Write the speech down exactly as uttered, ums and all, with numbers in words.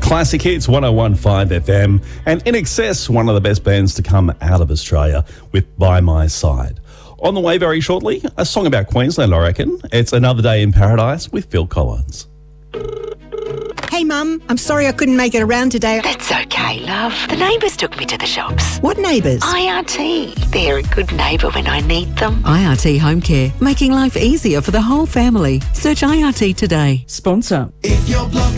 Classic Hits one oh one point five F M, and In Excess, one of the best bands to come out of Australia, with By My Side. On the way very shortly, a song about Queensland, I reckon. It's Another Day in Paradise with Phil Collins. Hey, Mum, I'm sorry I couldn't make it around today. That's okay, love. The neighbours took me to the shops. What neighbours? I R T. They're a good neighbour when I need them. I R T Home Care, making life easier for the whole family. Search I R T today. Sponsor. If your block